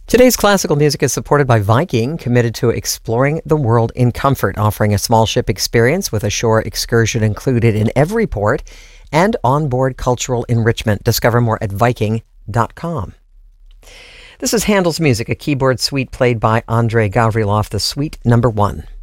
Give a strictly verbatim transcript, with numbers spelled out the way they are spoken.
Today's classical music is supported by Viking, committed to exploring the world in comfort, offering a small ship experience with a shore excursion included in every port and onboard cultural enrichment. Discover more at Viking dot com. This is Handel's Music, a keyboard suite played by Andrei Gavrilov, the suite number one.